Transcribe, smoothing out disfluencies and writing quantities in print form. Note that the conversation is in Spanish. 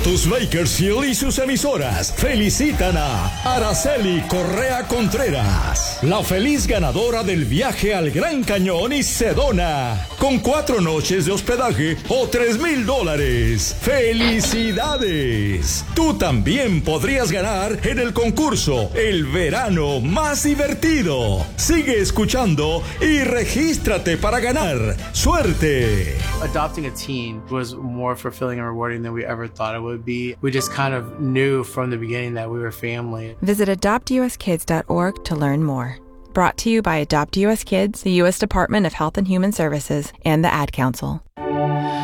Lotus Bakersfield y sus emisoras felicitan a Araceli Correa Contreras, la feliz ganadora del viaje al Gran Cañón y Sedona, con 4 noches de hospedaje o $3,000. ¡Felicidades! Tú también podrías ganar en el concurso El Verano Más Divertido. Sigue escuchando y regístrate para ganar. ¡Suerte! Adopting a teen was more fulfilling and rewarding than we ever thought it would be. We just kind of knew from the beginning that we were family. Visit adoptuskids.org to learn more. Brought to you by Adopt US Kids, the U.S. Department of Health and Human Services, and the Ad Council.